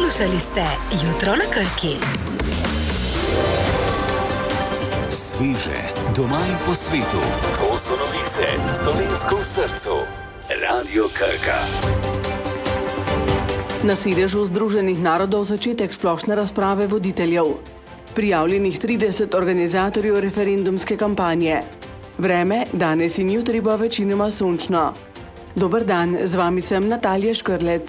Poslušali ste Jutro na Krki. Sveže, doma in po svetu. To so novice z Dolenjsko v srcu. Radio Krka. Na sedežu Združenih narodov začetek splošne razprave voditeljev. Prijavljenih 30 organizatorjev referendumske kampanje. Vreme danes in jutri bo večinoma sončno. Dober dan, z vami sem Natalija Škrlet.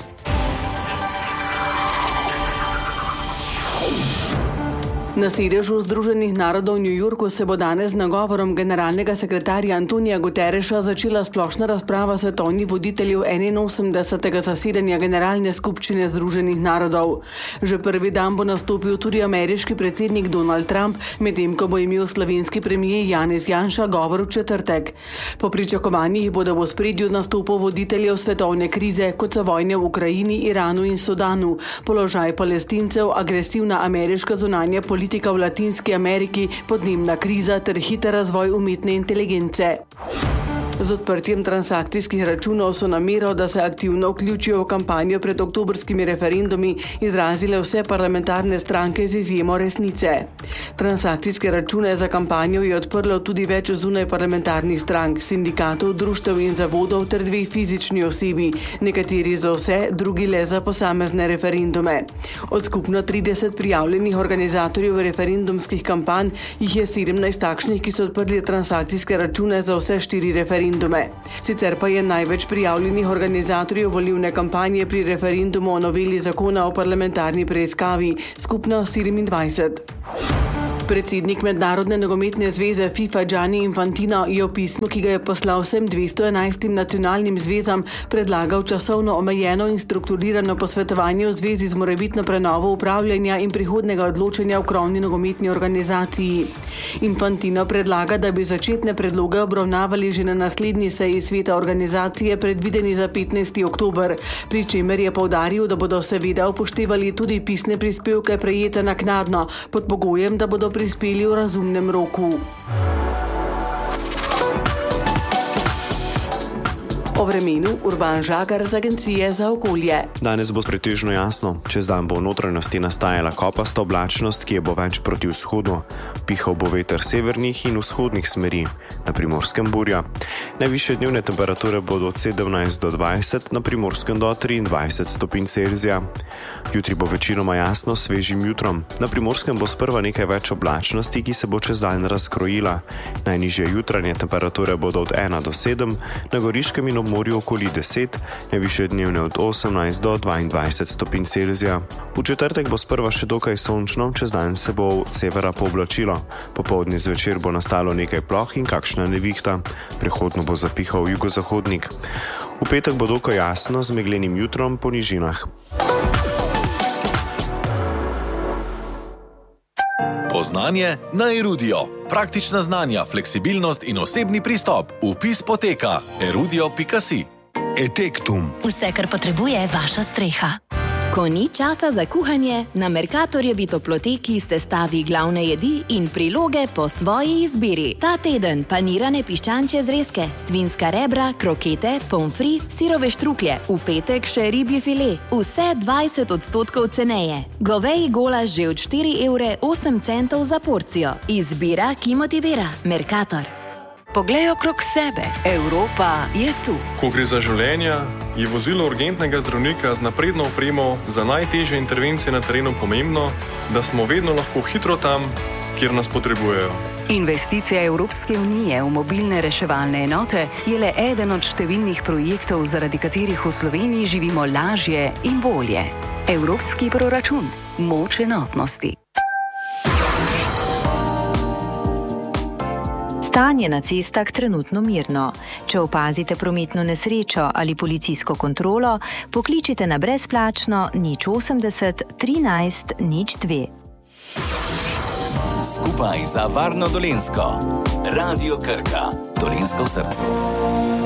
Na sedežu Združenih narodov v New Yorku se bo danes z nagovorom generalnega sekretarja Antonija Guterreša začela splošna razprava svetovnih voditeljev 81. zasedanja Generalne skupščine Združenih narodov. Že prvi dan bo nastopil tudi ameriški predsednik Donald Trump, medtem ko bo imel slovenski premier Janez Janša govor v četrtek. Po pričakovanjih bodo v ospredju nastopov voditeljev svetovne krize, kot so vojne v Ukrajini, Iranu in Sudanu, položaj Palestincev, agresivna ameriška zunanja politika v Latinski Ameriki, podnebna kriza ter hiter razvoj umetne inteligence. Z odprtjem transakcijskih računov so namero, da se aktivno vključijo v kampanjo pred oktobrskimi referendumi, izrazile vse parlamentarne stranke z izjemo Resnice. Transakcijske račune za kampanjo je odprlo tudi več zunaj parlamentarnih strank, sindikatov, društev in zavodov ter 2 fizični osebi, nekateri za vse, drugi le za posamezne referendume. Od skupno 30 prijavljenih organizatorjev referendumskih kampanj jih je 17 takšnih, ki so odprli transakcijske račune za vse 4 referendume. Sicer pa je največ prijavljenih organizatorjev volilne kampanje pri referendumu o noveli zakona o parlamentarni preiskavi, skupno 24. Predsednik Mednarodne nogometne zveze FIFA Gianni Infantino je v pismu, ki ga je poslal vsem 211 nacionalnim zvezam, predlagal časovno omejeno in strukturirano posvetovanje v zvezi z morebitno prenovo upravljanja in prihodnega odločanja v krovni nogometni organizaciji. Infantino predlaga, da bi začetne predloge obravnavali že na naslednji seji sveta organizacije, predvideni za 15. oktober, pri čemer je poudaril, da bodo seveda upoštevali tudi pisne prispevke prejete naknadno, pod pogojem, da bodo prispeli v razumnem roku. O vremenu Urban Žagar z Agencije za okolje. Danes bo pretežno jasno. Čez dan bo v notranjosti nastajala kopasta oblačnost, ki je bo več proti vzhodu. Pihal bo veter severnih in vzhodnih smeri, na Primorskem burja. Najvišje dnevne temperature bodo od 17 do 20, na Primorskem do 23 stopinj Celzija. Jutri bo večinoma jasno s svežim jutrom. Na Primorskem bo sprva nekaj več oblačnosti, ki se bo čez dan razkrojila. Najnižje jutranje temperature bodo od 1 do 7, na Goriškem in morju okoli 10, najvišje dnevne od 18 do 22 stopinj Celzija. V četrtek bo sprva še dokaj sončno, čez dan se bo od severa pooblačilo. Popoldne zvečer bo nastalo nekaj ploh in kakšna nevihta. Prehodno bo zapihal jugozahodnik. V petek bo dokaj jasno z meglenim jutrom po nižinah. Poznanje na Erudio. Praktična znanja, fleksibilnost in osebni pristop. Vpis poteka erudio.si. Etektum. Vse, kar potrebuje vaša streha. Ko ni časa za kuhanje, na Mercatorjevi toploteki sestavi glavne jedi in priloge po svoji izbiri. Ta teden panirane piščančje zrezke, svinjska rebra, krokete, pomfri, sirove štruklje. V petek še ribji file. Vse 20% ceneje. Goveji golaž že od 4,08 € za porcijo. Izbira, ki motivira. Mercator. Poglej okrog sebe. Evropa je tu. Ko gre za življenja, je vozilo urgentnega zdravnika z napredno opremo za najtežje intervencije na terenu pomembno, da smo vedno lahko hitro tam, kjer nas potrebujejo. Investicija Evropske unije v mobilne reševalne enote je le eden od številnih projektov, zaradi katerih v Sloveniji živimo lažje in bolje. Evropski proračun. Moč enotnosti. Stanje na cestah trenutno mirno. Če opazite prometno nesrečo ali policijsko kontrolo, pokličite na brezplačno 080 13 02. Skupaj za varno Dolenjsko. Radio Krka. Dolenjsko v srcu.